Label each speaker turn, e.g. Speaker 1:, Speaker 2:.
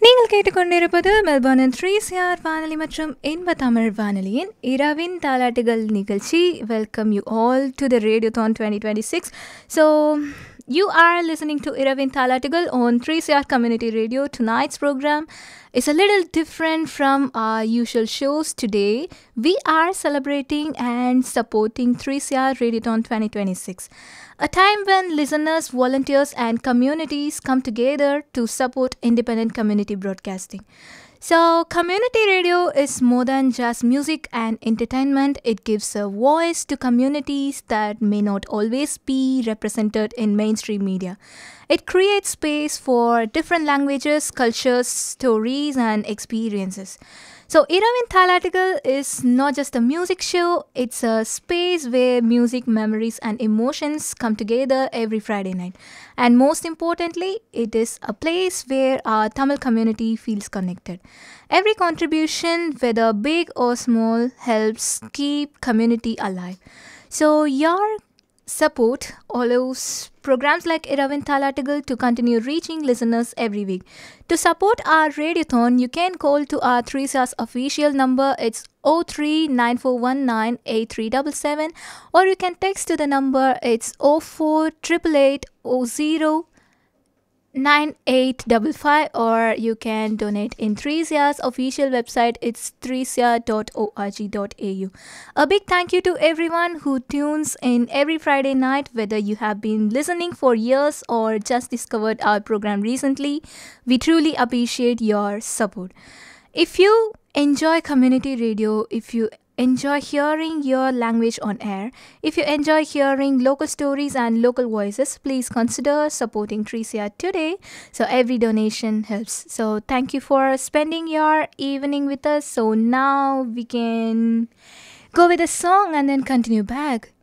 Speaker 1: நீங்கள் கேட்டுக்கொண்டிருப்பது மெல்பர்னின் 3CR வானொலி மற்றும் இன்ப தமிழ் வானொலியின் இரவின் தாலாட்டுகள் நிகழ்ச்சி. Welcome you all to the ரேடியோதான் 2026. So you are listening to Iravin Thalatugal on 3CR Community Radio. Tonight's program is a little different from our usual shows. Today we are celebrating and supporting 3CR Radiothon 2026, a time when listeners, volunteers and communities come together to support independent community broadcasting. So, community radio is more than just music and entertainment. It gives a voice to communities that may not always be represented in mainstream media. It creates space for different languages, cultures, stories, and experiences. So, Iravin Thalatugal is not just a music show, it's a space where music, memories, and emotions come together every Friday night. And most importantly, it is a place where our Tamil community feels connected. Every contribution, whether big or small, helps keep community alive. So, your support allows programs like Iravin Thalatugal to continue reaching listeners every week. To support our radiothon, you can call to our 3CR's official number. It's 0394198377, or you can text to the number. It's 0488809855, or you can donate in 3CR's official website. It's 3cr.org.au. A big thank you to everyone who tunes in every Friday night, whether you have been listening for years or just discovered our program recently. We truly appreciate your support. If you enjoy community radio, if you enjoy hearing your language on air, if you enjoy hearing local stories and local voices, please consider supporting 3CR today. So every donation helps. So thank you for spending your evening with us. So now we can go with a song and then continue back.